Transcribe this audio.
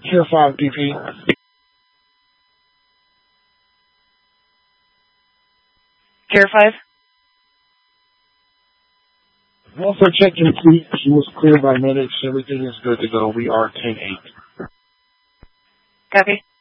Tier 5 DP. Tier 5? Also check your fleet. She was cleared by medics. Everything is good to go. We are 10-8. Copy.